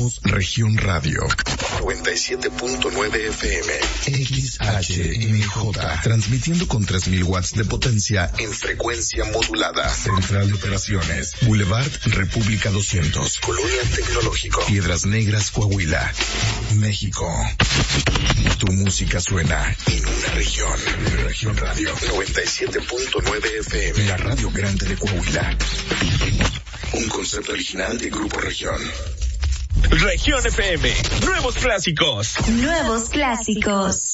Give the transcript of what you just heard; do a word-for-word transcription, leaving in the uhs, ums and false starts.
Somos Región Radio. noventa y siete punto nueve F M. X H N J. Transmitiendo con tres mil watts de potencia en frecuencia modulada. Central de Operaciones. Boulevard República doscientos. Colonia Tecnológico. Piedras Negras, Coahuila. México. Tu música suena en una región. Región Radio. noventa y siete punto nueve F M. La radio grande de Coahuila. Un concepto original de Grupo Región. Región F M. Nuevos clásicos. Nuevos clásicos.